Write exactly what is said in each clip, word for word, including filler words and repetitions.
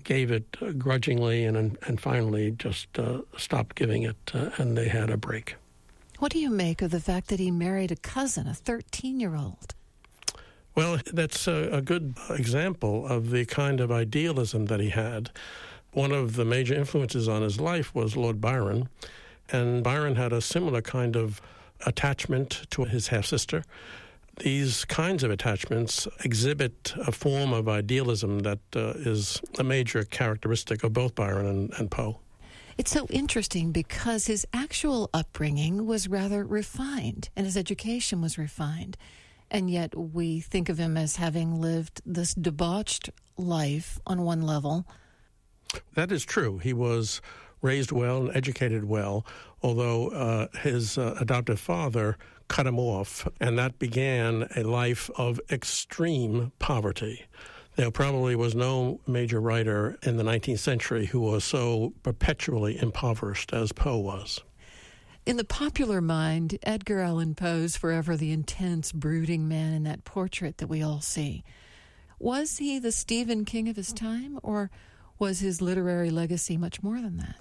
gave it uh, grudgingly and and finally just uh, stopped giving it, uh, and they had a break. What do you make of the fact that he married a cousin, a thirteen-year-old? Well, that's a, a good example of the kind of idealism that he had. One of the major influences on his life was Lord Byron, and Byron had a similar kind of attachment to his half-sister. These kinds of attachments exhibit a form of idealism that uh, is a major characteristic of both Byron and, and Poe. It's so interesting because his actual upbringing was rather refined, and his education was refined. And yet we think of him as having lived this debauched life on one level. That is true. He was raised well and educated well, although uh, his uh, adoptive father cut him off, and that began a life of extreme poverty. There probably was no major writer in the nineteenth century who was so perpetually impoverished as Poe was. In the popular mind, Edgar Allan Poe's forever the intense, brooding man in that portrait that we all see. Was he the Stephen King of his time, or was his literary legacy much more than that?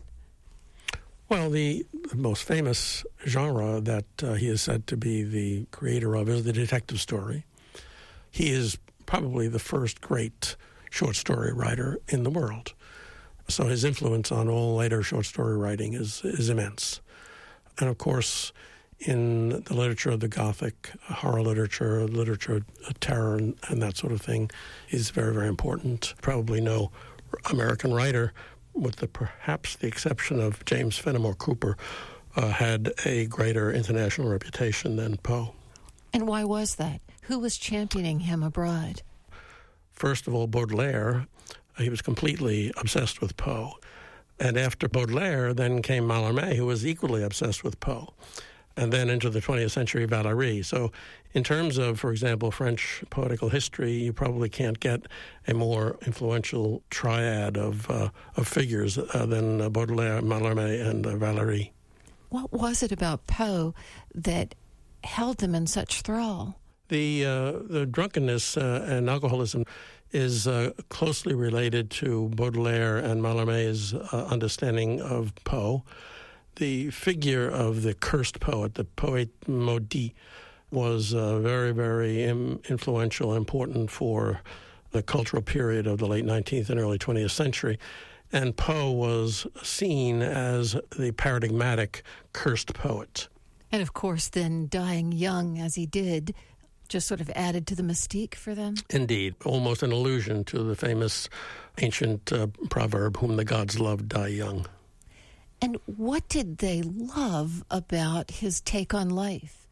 Well, the most famous genre that uh, he is said to be the creator of is the detective story. He is probably the first great short story writer in the world. So his influence on all later short story writing is, is immense. And of course, in the literature of the Gothic, horror literature, literature of terror, and, and that sort of thing, he's very, very important. Probably no American writer, with the perhaps the exception of James Fenimore Cooper, uh, had a greater international reputation than Poe. And why was that? Who was championing him abroad? First of all, Baudelaire. He was completely obsessed with Poe. And after Baudelaire, then came Mallarmé, who was equally obsessed with Poe. And then into the twentieth century, Valéry. So in terms of, for example, French poetical history, you probably can't get a more influential triad of uh, of figures uh, than uh, Baudelaire, Mallarmé, and uh, Valéry. What was it about Poe that held them in such thrall? The uh, the drunkenness uh, and alcoholism is uh, closely related to Baudelaire and Mallarmé's uh, understanding of Poe. The figure of the cursed poet, the poète maudit, was uh, very, very im- influential and important for the cultural period of the late nineteenth and early twentieth century. And Poe was seen as the paradigmatic cursed poet. And of course, then dying young as he did just sort of added to the mystique for them? Indeed, almost an allusion to the famous ancient uh, proverb, whom the gods love, die young. And what did they love about his take on life?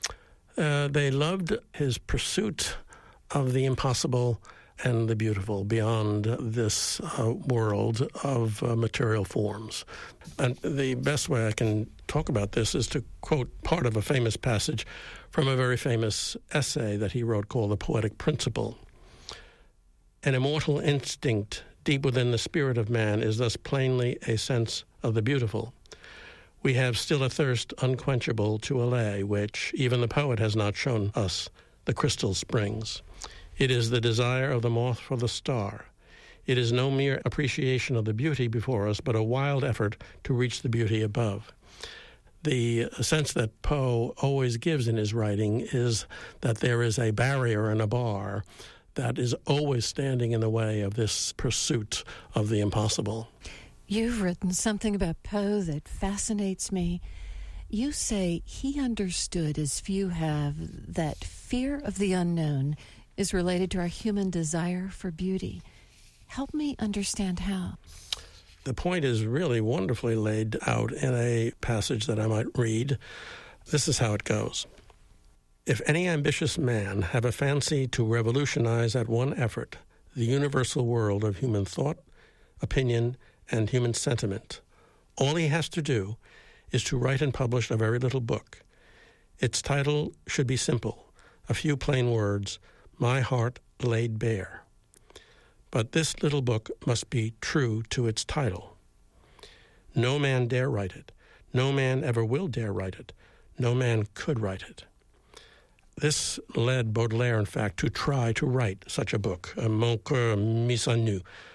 Uh, they loved his pursuit of the impossible and the beautiful beyond this uh, world of uh, material forms. And the best way I can talk about this is to quote part of a famous passage from a very famous essay that he wrote called The Poetic Principle. An immortal instinct deep within the spirit of man is thus plainly a sense of the beautiful. We have still a thirst unquenchable to allay, which even the poet has not shown us, the crystal springs. It is the desire of the moth for the star. It is no mere appreciation of the beauty before us, but a wild effort to reach the beauty above. The sense that Poe always gives in his writing is that there is a barrier and a bar that is always standing in the way of this pursuit of the impossible. You've written something about Poe that fascinates me. You say he understood, as few have, that fear of the unknown is related to our human desire for beauty. Help me understand how. The point is really wonderfully laid out in a passage that I might read. This is how it goes. If any ambitious man have a fancy to revolutionize at one effort the universal world of human thought, opinion, and human sentiment, all he has to do is to write and publish a very little book. Its title should be simple, a few plain words, My Heart Laid Bare. But this little book must be true to its title. No man dare write it. No man ever will dare write it. No man could write it. This led Baudelaire, in fact, to try to write such a book, Mon Cœur mis à nu,